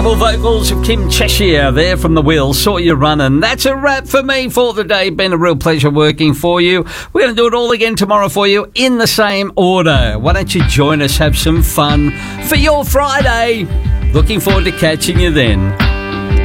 Incredible vocals of Kim Cheshire there from The Wheels. Saw you running. That's a wrap for me for the day. Been a real pleasure working for you. We're going to do it all again tomorrow for you in the same order. Why don't you join us, have some fun for your Friday. Looking forward to catching you then.